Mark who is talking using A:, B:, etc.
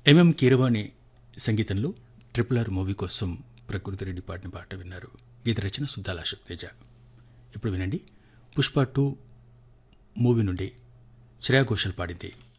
A: MM Keeravani సంగీతంలో RRR movie కోసం ప్రకృతి రెడ్డి పాడిన పాట విన్నారు. గీత రచన సుద్దాల అశోక్ తేజ. ఇప్పుడు వినండి, పుష్ప 2 మూవీ నుండి శ్రేయా ఘోషల్ పాడింది.